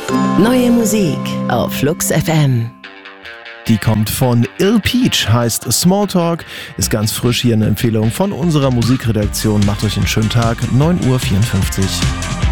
Neue Musik auf Flux FM. Die kommt von Ill Peach, heißt Smalltalk, ist ganz frisch, hier eine Empfehlung von unserer Musikredaktion. Macht euch einen schönen Tag, 9:54 Uhr.